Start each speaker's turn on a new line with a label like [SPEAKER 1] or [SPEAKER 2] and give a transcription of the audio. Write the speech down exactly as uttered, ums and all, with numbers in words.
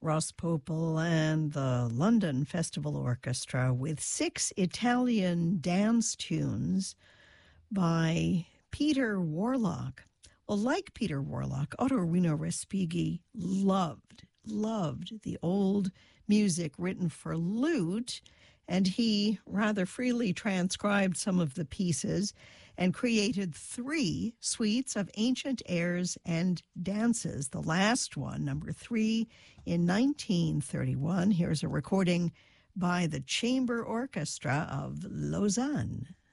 [SPEAKER 1] Ross Popel and the London Festival Orchestra with six Italian dance tunes by Peter Warlock. Well, like Peter Warlock, Ottorino Respighi loved, loved the old music written for lute, and he rather freely transcribed some of the pieces and created three suites of ancient airs and dances. The last one, number three, in nineteen thirty-one. Here's a recording by the Chamber Orchestra of Lausanne.